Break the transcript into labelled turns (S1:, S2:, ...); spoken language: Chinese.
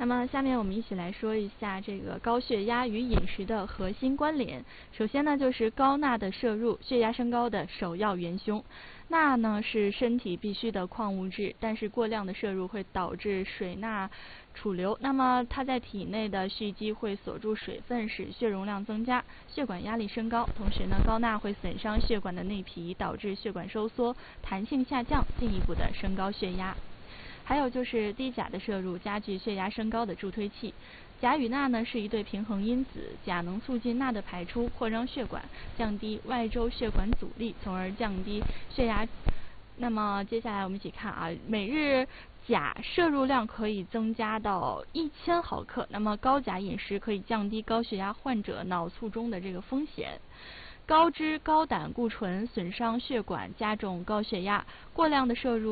S1: 那么下面我们一起来说一下这个高血压与饮食的核心关联。首先呢，就是高钠的摄入，血压升高的首要元凶。钠呢是身体必需的矿物质，但是过量的摄入会导致水钠储留，那么它在体内的蓄积会锁住水分，使血容量增加，血管压力升高。同时呢，高钠会损伤血管的内皮，导致血管收缩，弹性下降，进一步的升高血压。还有就是低钾的摄入，加剧血压升高的助推器。钾与钠呢是一对平衡因子，钾能促进钠的排出，扩张血管，降低外周血管阻力，从而降低血压。那么接下来我们一起看啊，每日钾摄入量可以增加到1000毫克。那么高钾饮食可以降低高血压患者脑卒中的这个风险。高脂高胆固醇损伤血管，加重高血压，过量的摄入